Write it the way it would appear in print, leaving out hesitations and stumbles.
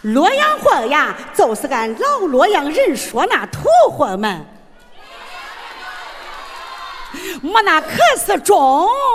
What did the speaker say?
洛阳话呀，就是俺老洛阳人说那土话们，没那可是中。